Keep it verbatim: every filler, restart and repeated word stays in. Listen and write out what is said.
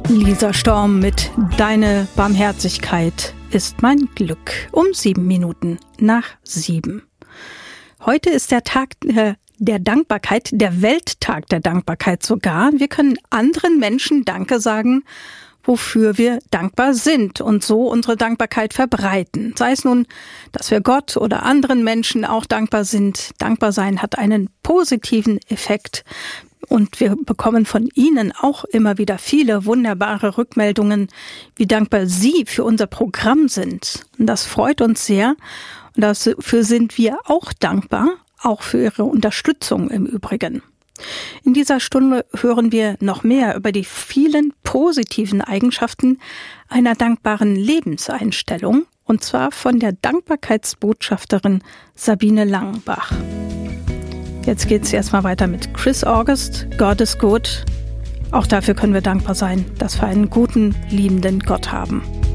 Lisa Storm mit Deine Barmherzigkeit ist mein Glück. Um sieben Minuten nach sieben. Heute ist der Tag äh, der Dankbarkeit, der Welttag der Dankbarkeit sogar. Wir können anderen Menschen Danke sagen, wofür wir dankbar sind und so unsere Dankbarkeit verbreiten. Sei es nun, dass wir Gott oder anderen Menschen auch dankbar sind. Dankbar sein hat einen positiven Effekt. Und wir bekommen von Ihnen auch immer wieder viele wunderbare Rückmeldungen, wie dankbar Sie für unser Programm sind. Und das freut uns sehr. Und dafür sind wir auch dankbar, auch für Ihre Unterstützung im Übrigen. In dieser Stunde hören wir noch mehr über die vielen positiven Eigenschaften einer dankbaren Lebenseinstellung, und zwar von der Dankbarkeitsbotschafterin Sabine Langenbach. Jetzt geht's erstmal weiter mit Chris August, God is Good. Auch dafür können wir dankbar sein, dass wir einen guten, liebenden Gott haben.